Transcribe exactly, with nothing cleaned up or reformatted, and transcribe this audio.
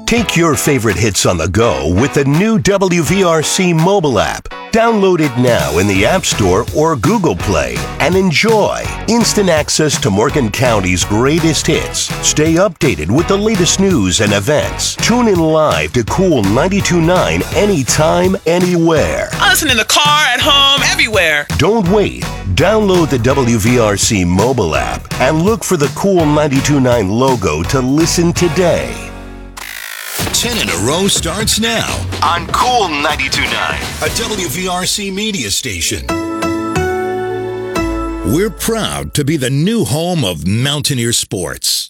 Take your favorite hits on the go with the new W V R C mobile app. Download it now in the App Store or Google Play and enjoy instant access to Morgan County's greatest hits. Stay updated with the latest news and events. Tune in live to Cool ninety-two point nine anytime, anywhere. I listen in the car, at home, everywhere. Don't wait. Download the W V R C mobile app and look for the Cool ninety-two point nine logo to listen today. ten in a row starts now On Cool ninety-two point nine. a W V R C media station. We're proud to be the new home of Mountaineer Sports.